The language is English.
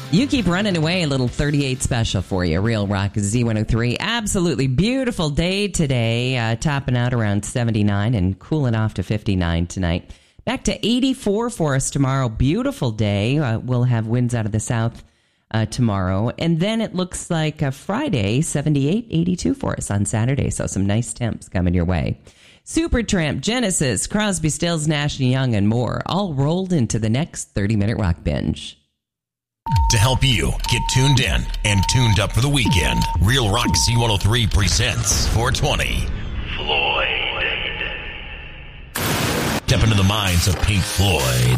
You keep running away, a little 38 special for you. Real Rock Z103. Absolutely beautiful day today. Topping out around 79 and cooling off to 59 tonight. Back to 84 for us tomorrow. Beautiful day. We'll have winds out of the south tomorrow. And then it looks like Friday, 78, 82 for us on Saturday. So some nice temps coming your way. Supertramp, Genesis, Crosby, Stills, Nash & Young, and more. All rolled into the next 30-minute rock binge. To help you get tuned in and tuned up for the weekend, Real Rock Z103 presents 420 Floyd. Step into the minds of Pink Floyd,